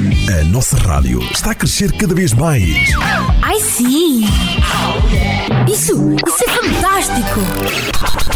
A nossa rádio está a crescer cada vez mais. Ai sim! Isso é fantástico!